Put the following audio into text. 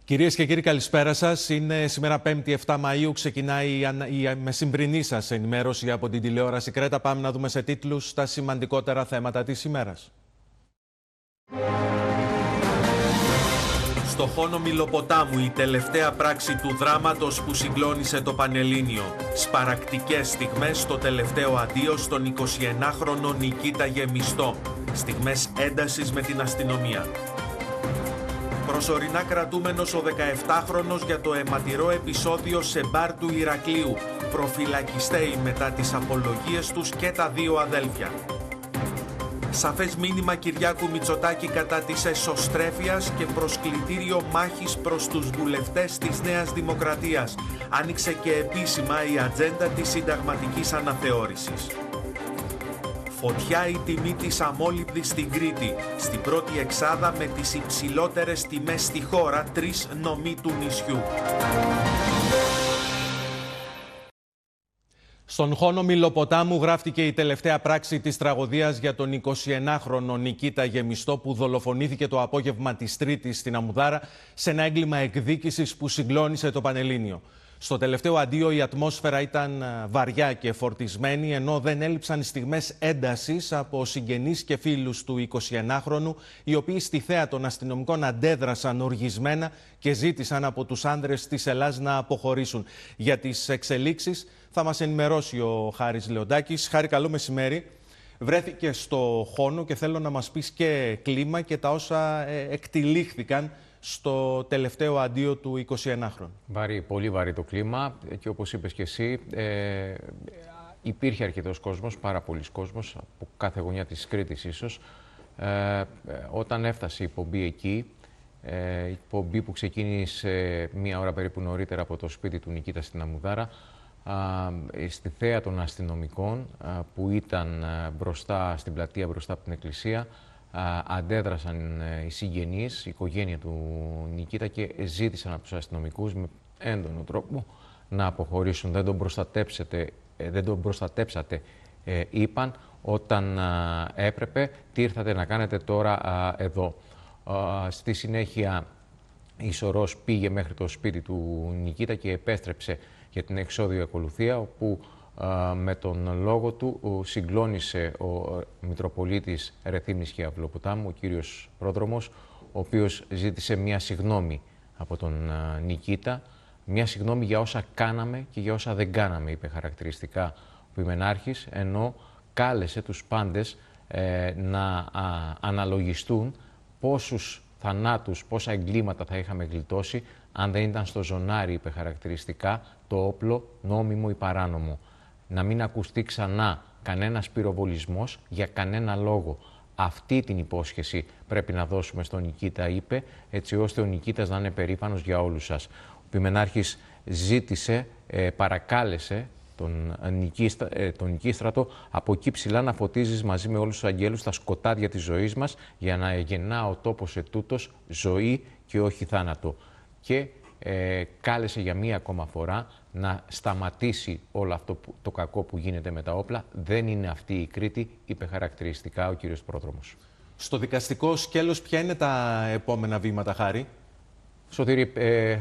Κυρίες και κύριοι, καλησπέρα σας. Είναι σήμερα 5η 7 Μαΐου. Ξεκινάει η μεσημβρινή σας ενημέρωση από την τηλεόραση Κρέτα. Πάμε να δούμε σε τίτλους τα σημαντικότερα θέματα της ημέρας. Στο Χόνο Μιλοποτάμου, η τελευταία πράξη του δράματος που συγκλώνησε το Πανελλήνιο. Σπαρακτικές στιγμές στο τελευταίο αντίο στον 21χρονο Νικήτα Γεμιστό. Στιγμές έντασης με την αστυνομία. Προσωρινά κρατούμενος ο 17χρονος για το αιματηρό επεισόδιο σε μπαρ του Ηρακλείου. Προφυλακιστέοι μετά τις απολογίες τους και τα δύο αδέλφια. Σαφές μήνυμα Κυριάκου Μητσοτάκη κατά της εσωστρέφειας και προσκλητήριο μάχης προς τους βουλευτές της Νέας Δημοκρατίας. Άνοιξε και επίσημα η ατζέντα της συνταγματικής αναθεώρησης. Φωτιά η τιμή της αμόλυβδης στην Κρήτη. Στην πρώτη εξάδα με τις υψηλότερες τιμές στη χώρα, 3 νομοί του νησιού. Στον Χόνο Μιλοποτάμου γράφτηκε η τελευταία πράξη της τραγωδίας για τον 21χρονο Νικήτα Γεμιστό που δολοφονήθηκε το απόγευμα της Τρίτης στην Αμουδάρα σε ένα έγκλημα εκδίκησης που συγκλώνησε το Πανελλήνιο. Στο τελευταίο αντίο η ατμόσφαιρα ήταν βαριά και φορτισμένη, ενώ δεν έλειψαν στιγμές έντασης από συγγενείς και φίλους του 21χρονου, οι οποίοι στη θέα των αστυνομικών αντέδρασαν οργισμένα και ζήτησαν από τους άνδρες της Ελλάδας να αποχωρήσουν. Για τις εξελίξεις θα μας ενημερώσει ο Χάρης Λεοντάκης. Χάρη, καλό μεσημέρι. Βρέθηκε στο Χόνο και θέλω να μας πεις και κλίμα και τα όσα εκτυλίχθηκαν στο τελευταίο αντίο του 21χρονου. Πολύ βαρύ το κλίμα και όπως είπες και εσύ, υπήρχε αρκετός κόσμος, πάρα πολλοί κόσμος, από κάθε γωνιά της Κρήτης ίσως. Όταν έφτασε η εκπομπή εκεί, η εκπομπή που ξεκίνησε μία ώρα περίπου νωρίτερα από το σπίτι του Νικήτα στην Αμουδάρα, στη θέα των αστυνομικών που ήταν μπροστά στην πλατεία, μπροστά από την εκκλησία, αντέδρασαν οι συγγενείς, η οικογένεια του Νικήτα και ζήτησαν από τους αστυνομικούς με έντονο τρόπο να αποχωρήσουν. Δεν τον προστατέψατε, είπαν, όταν έπρεπε. Τι ήρθατε να κάνετε τώρα εδώ? Στη συνέχεια η σωρός πήγε μέχρι το σπίτι του Νικήτα και επέστρεψε για την εξώδιο ακολουθία, όπου με τον λόγο του συγκλώνησε ο Μητροπολίτης Ρεθύμνης και Αυλοποτάμου, ο κύριος Πρόδρομος, ο οποίος ζήτησε μία συγγνώμη από τον Νικήτα, μία συγγνώμη για όσα κάναμε και για όσα δεν κάναμε, είπε χαρακτηριστικά ο Ποιμενάρχης, ενώ κάλεσε τους πάντες να αναλογιστούν πόσους θανάτους, πόσα εγκλήματα θα είχαμε γλιτώσει αν δεν ήταν στο ζωνάρι, είπε χαρακτηριστικά, το όπλο νόμιμο ή παράνομο. Να μην ακουστεί ξανά κανένας πυροβολισμός για κανένα λόγο. Αυτή την υπόσχεση πρέπει να δώσουμε στον Νικήτα, είπε, έτσι ώστε ο Νικήτας να είναι περήφανος για όλους σας. Ο Ποιμενάρχης ζήτησε, παρακάλεσε τον Νικήστρατο από εκεί ψηλά να φωτίζεις μαζί με όλους τους αγγέλους τα σκοτάδια της ζωής μας, για να γεννά ο τόπος ετούτος ζωή και όχι θάνατο. Και κάλεσε για μία ακόμα φορά να σταματήσει όλο αυτό το κακό που γίνεται με τα όπλα. Δεν είναι αυτή η Κρήτη, είπε χαρακτηριστικά ο κύριος Πρόδρομος. Στο δικαστικό σκέλος ποια είναι τα επόμενα βήματα, Χάρη? Σωτήρη,